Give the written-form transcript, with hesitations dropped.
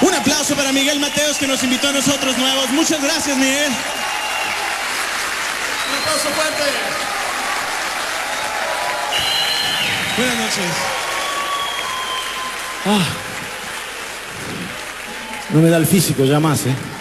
Un aplauso para Miguel Mateos, que nos invitó a nosotros nuevos. Muchas gracias, Miguel. Un aplauso fuerte. Buenas noches. No me da el físico ya más,